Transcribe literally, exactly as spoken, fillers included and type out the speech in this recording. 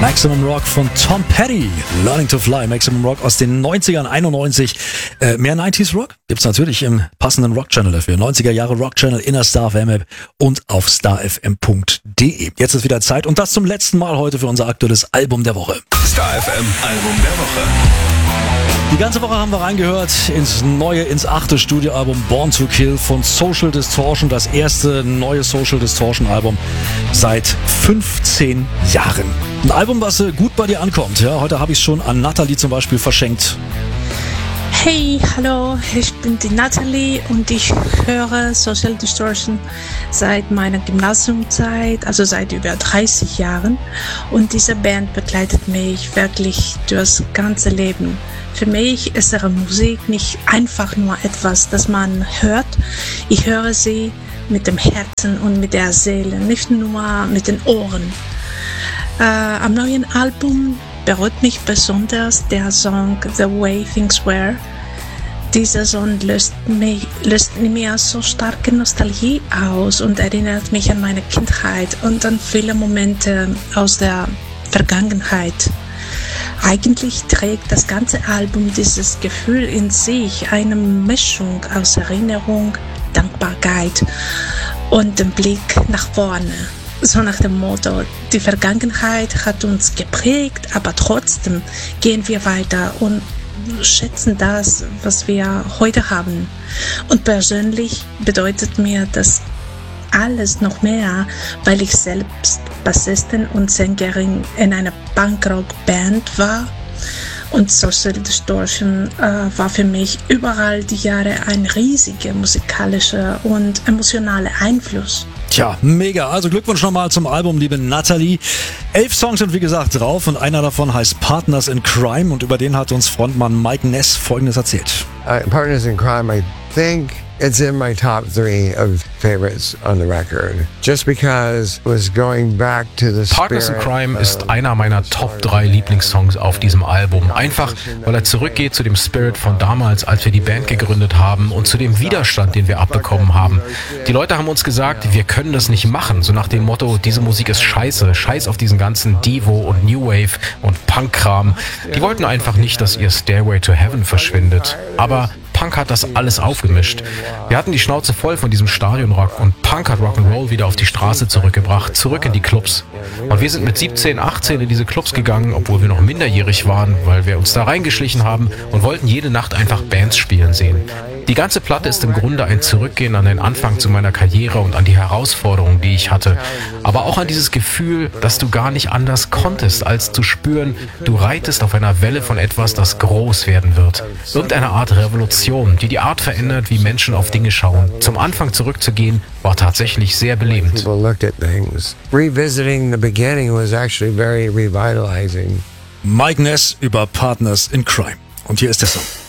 Maximum Rock von Tom Petty, Learning to Fly. Maximum Rock aus den neunzigern, einundneunzig. Äh, mehr neunziger Rock gibt's natürlich im passenden Rock-Channel dafür. neunziger Jahre Rock-Channel in der Star F M-App und auf star f m punkt d e. Jetzt ist wieder Zeit und das zum letzten Mal heute für unser aktuelles Album der Woche. Star F M Album der Woche. Die ganze Woche haben wir reingehört ins neue, ins achte Studioalbum Born to Kill von Social Distortion. Das erste neue Social Distortion Album seit fünfzehn Jahren. Ein Album, was gut bei dir ankommt. Ja, heute habe ich es schon an Nathalie zum Beispiel verschenkt. Hey, hallo, ich bin die Nathalie und ich höre Social Distortion seit meiner Gymnasiumzeit, also seit über dreißig Jahren. Und diese Band begleitet mich wirklich durchs ganze Leben. Für mich ist ihre Musik nicht einfach nur etwas, das man hört. Ich höre sie mit dem Herzen und mit der Seele, nicht nur mit den Ohren. Äh, am neuen Album berührt mich besonders der Song The Way Things Were. Dieser Song löst, mich, löst in mir so starke Nostalgie aus und erinnert mich an meine Kindheit und an viele Momente aus der Vergangenheit. Eigentlich trägt das ganze Album dieses Gefühl in sich, eine Mischung aus Erinnerung, Dankbarkeit und dem Blick nach vorne. So nach dem Motto, die Vergangenheit hat uns geprägt, aber trotzdem gehen wir weiter und schätzen das, was wir heute haben. Und persönlich bedeutet mir das alles noch mehr, weil ich selbst Bassistin und Sängerin in einer Punkrock-Band war. Und Social Distortion äh, war für mich überall die Jahre ein riesiger musikalischer und emotionaler Einfluss. Tja, mega. Also Glückwunsch nochmal zum Album, liebe Nathalie. Elf Songs sind wie gesagt drauf und einer davon heißt Partners in Crime und über den hat uns Frontmann Mike Ness Folgendes erzählt. Uh, Partners in Crime, I think it's in my top three of favorites on the record. Just because it was going back to the Partners in Crime ist einer meiner Top drei Lieblingssongs auf diesem Album. Einfach, weil er zurückgeht zu dem Spirit von damals, als wir die Band gegründet haben und zu dem Widerstand, den wir abbekommen haben. Die Leute haben uns gesagt, wir können das nicht machen. So nach dem Motto, diese Musik ist scheiße. Scheiß auf diesen ganzen Devo und New Wave und Punk-Kram. Die wollten einfach nicht, dass ihr Stairway to Heaven verschwindet. Aber Punk hat das alles aufgemischt. Wir hatten die Schnauze voll von diesem Stadionrock und Punk hat Rock'n'Roll wieder auf die Straße zurückgebracht, zurück in die Clubs. Und wir sind mit siebzehn, achtzehn in diese Clubs gegangen, obwohl wir noch minderjährig waren, weil wir uns da reingeschlichen haben und wollten jede Nacht einfach Bands spielen sehen. Die ganze Platte ist im Grunde ein Zurückgehen an den Anfang zu meiner Karriere und an die Herausforderungen, die ich hatte. Aber auch an dieses Gefühl, dass du gar nicht anders konntest, als zu spüren, du reitest auf einer Welle von etwas, das groß werden wird. Irgendeine Art Revolution, die die Art verändert, wie Menschen auf Dinge schauen. Zum Anfang zurückzugehen, war tatsächlich sehr belebend. People looked at things. Revisiting the beginning was actually very revitalizing. Mike Ness über Partners in Crime. Und hier ist der Song.